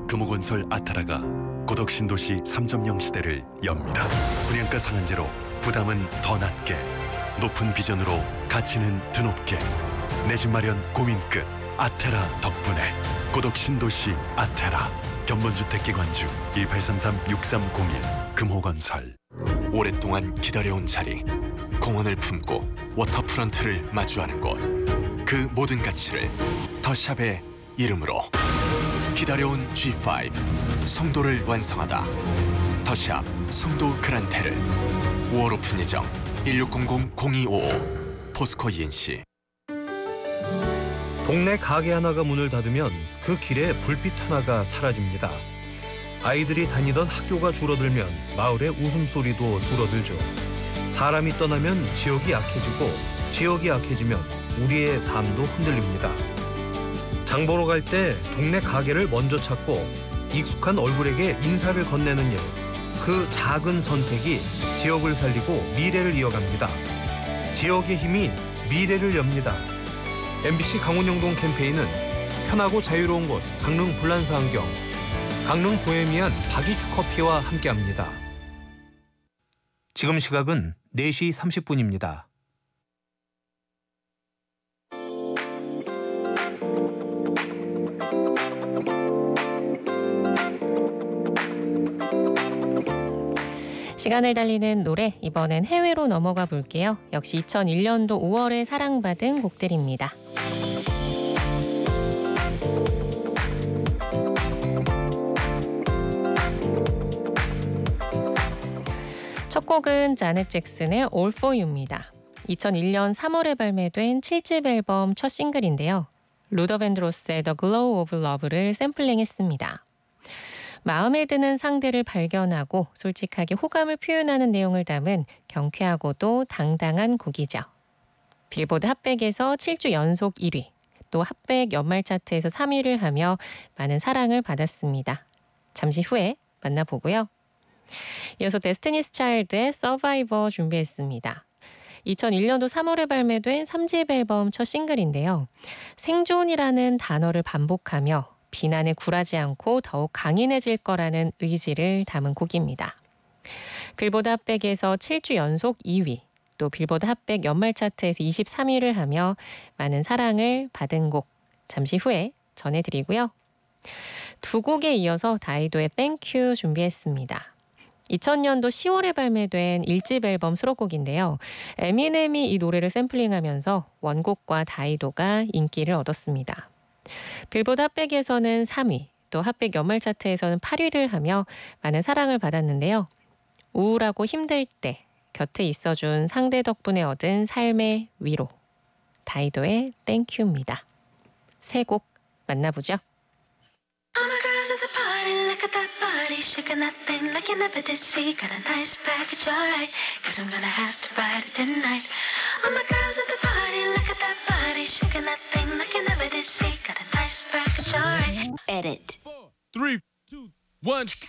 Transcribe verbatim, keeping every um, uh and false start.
금호건설 아타라가 고덕 신도시 삼 점 영 시대를 엽니다. 분양가 상한제로 부담은 더 낮게, 높은 비전으로 가치는 드높게, 내 집 마련 고민 끝 아테라 덕분에 고덕 신도시 아테라. 견본주택기관주 일팔삼삼 육삼공일 금호건설. 오랫동안 기다려온 자리, 공원을 품고 워터프런트를 마주하는 곳, 그 모든 가치를 더샵의 이름으로. 기다려온 지 파이브 송도를 완성하다. 더샵 송도 그란테르. 오월 오픈 예정. 일육공공 공이오오 포스코 이엔씨. 동네 가게 하나가 문을 닫으면 그 길에 불빛 하나가 사라집니다. 아이들이 다니던 학교가 줄어들면 마을의 웃음소리도 줄어들죠. 사람이 떠나면 지역이 약해지고, 지역이 약해지면 우리의 삶도 흔들립니다. 장 보러 갈 때 동네 가게를 먼저 찾고 익숙한 얼굴에게 인사를 건네는 일, 그 작은 선택이 지역을 살리고 미래를 이어갑니다. 지역의 힘이 미래를 엽니다. 엠비씨 강원영동 캠페인은 편하고 자유로운 곳 강릉 불란서 안경, 강릉 보헤미안 박이추 커피와 함께합니다. 지금 시각은 네 시 삼십 분입니다. 시간을 달리는 노래, 이번엔 해외로 넘어가 볼게요. 역시 이천일 년도 오월에 사랑받은 곡들입니다. 첫 곡은 자넷 잭슨의 All For You입니다. 이천일 년 삼월에 발매된 칠 집 앨범 첫 싱글인데요. 루더 밴드로스의 The Glow of Love를 샘플링했습니다. 마음에 드는 상대를 발견하고 솔직하게 호감을 표현하는 내용을 담은 경쾌하고도 당당한 곡이죠. 빌보드 핫백에서 칠 주 연속 일 위, 또 핫백 연말 차트에서 삼 위를 하며 많은 사랑을 받았습니다. 잠시 후에 만나보고요. 이어서 데스티니스 차일드의 서바이버 준비했습니다. 이천일 년도 삼월에 발매된 삼 집 앨범 첫 싱글인데요. 생존이라는 단어를 반복하며 비난에 굴하지 않고 더욱 강인해질 거라는 의지를 담은 곡입니다. 빌보드 핫백에서 칠 주 연속 이 위, 또 빌보드 핫백 연말 차트에서 이십삼 위를 하며 많은 사랑을 받은 곡, 잠시 후에 전해드리고요. 두 곡에 이어서 다이도의 땡큐 준비했습니다. 이천 년도 시월에 발매된 일 집 앨범 수록곡인데요. 에미넴이 이 노래를 샘플링하면서 원곡과 다이도가 인기를 얻었습니다. 빌보드 핫백에서는 삼 위, 또 핫백 연말 차트에서는 팔 위를 하며 많은 사랑을 받았는데요. 우울하고 힘들 때 곁에 있어준 상대 덕분에 얻은 삶의 위로. 다이도의 땡큐입니다. 세 곡 만나보죠. Shaking that thing like you never did see. Got a nice package, alright. Guess I'm gonna have to ride it tonight. All my girls at the party, look at that body. Shaking that thing like you never did see. Got a nice package, alright. Edit. Four, three, two, one.